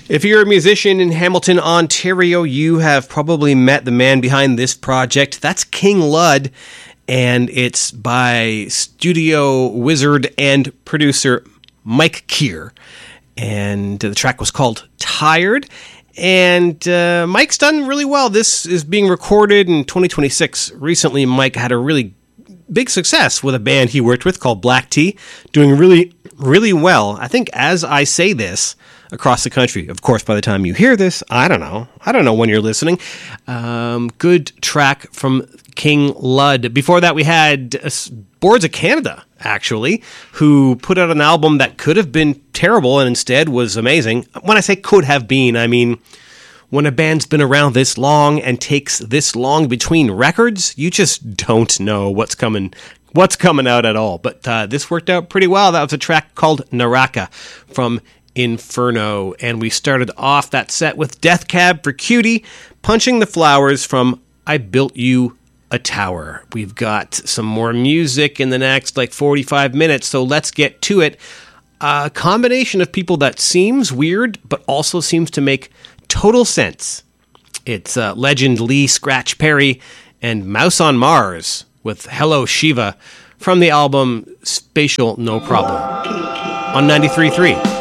If you're a musician in Hamilton, Ontario, you have probably met the man behind this project. That's King Lud, and it's by studio wizard and producer Mike Keir. And the track was called Tired. And Mike's done really well. This is being recorded in 2026. Recently, Mike had a really big success with a band he worked with called Black Tea, doing really, really well. I think as I say this across the country, of course, by the time you hear this, I don't know when you're listening. Good track from King Lud. Before that, we had Boards of Canada, actually, who put out an album that could have been terrible and instead was amazing. When I say could have been, I mean, when a band's been around this long and takes this long between records, you just don't know what's coming out at all. But this worked out pretty well. That was a track called Naraka from Inferno. And we started off that set with Death Cab for Cutie, Punching the Flowers from I Built You a Tower. We've got some more music in the next 45 minutes, so let's get to it. A combination of people that seems weird, but also seems to make total sense. It's legend Lee Scratch Perry and Mouse on Mars with Hello Shiva from the album Spatial No Problem on 93.3.